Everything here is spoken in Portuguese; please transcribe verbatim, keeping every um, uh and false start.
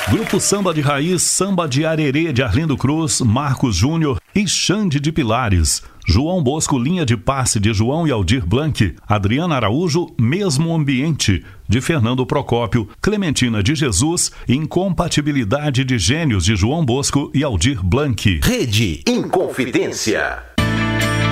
Grupo Samba de Raiz, Samba de Arerê de Arlindo Cruz, Marcos Júnior e Xande de Pilares. João Bosco, Linha de Passe de João e Aldir Blanc. Adriana Araújo, Mesmo Ambiente de Fernando Procópio. Clementina de Jesus, Incompatibilidade de Gênios de João Bosco e Aldir Blanc. Rede Inconfidência.